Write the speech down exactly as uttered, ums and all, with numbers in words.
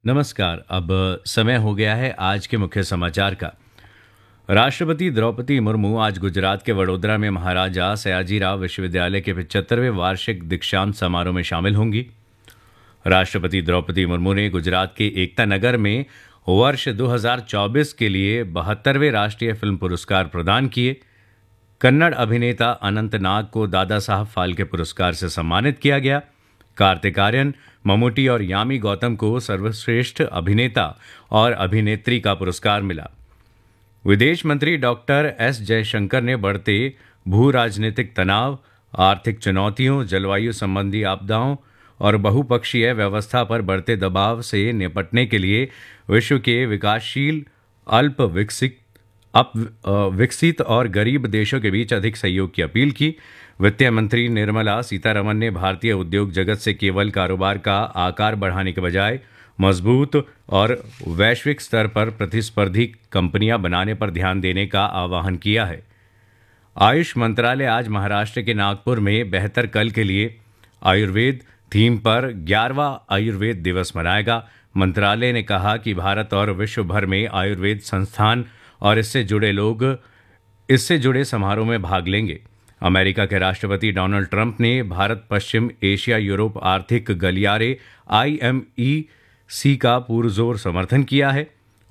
नमस्कार। अब समय हो गया है आज के मुख्य समाचार का। राष्ट्रपति द्रौपदी मुर्मू आज गुजरात के वडोदरा में महाराजा सयाजीराव विश्वविद्यालय के पचहत्तरवें वार्षिक दीक्षांत समारोह में शामिल होंगी। राष्ट्रपति द्रौपदी मुर्मू ने गुजरात के एकता नगर में वर्ष दो हज़ार चौबीस के लिए बहत्तरवें राष्ट्रीय फिल्म पुरस्कार प्रदान किए। कन्नड़ अभिनेता अनंत नाग को दादा साहब फाल्के पुरस्कार से सम्मानित किया गया। कार्तिक आर्यन, ममूटी और यामी गौतम को सर्वश्रेष्ठ अभिनेता और अभिनेत्री का पुरस्कार मिला। विदेश मंत्री डॉक्टर एस जयशंकर ने बढ़ते भू राजनीतिक तनाव, आर्थिक चुनौतियों, जलवायु संबंधी आपदाओं और बहुपक्षीय व्यवस्था पर बढ़ते दबाव से निपटने के लिए विश्व के विकासशील, अल्प विकसित अप विकसित और गरीब देशों के बीच अधिक सहयोग की अपील की। वित्त मंत्री निर्मला सीतारमण ने भारतीय उद्योग जगत से केवल कारोबार का आकार बढ़ाने के बजाय मजबूत और वैश्विक स्तर पर प्रतिस्पर्धी कंपनियां बनाने पर ध्यान देने का आह्वान किया है। आयुष मंत्रालय आज महाराष्ट्र के नागपुर में बेहतर कल के लिए आयुर्वेद थीम पर ग्यारहवां आयुर्वेद दिवस मनाएगा। मंत्रालय ने कहा कि भारत और विश्व भर में आयुर्वेद संस्थान और इससे जुड़े लोग इससे जुड़े समारोह में भाग लेंगे। अमेरिका के राष्ट्रपति डोनाल्ड ट्रंप ने भारत पश्चिम एशिया यूरोप आर्थिक गलियारे आई एम ई सी का पुरजोर समर्थन किया है।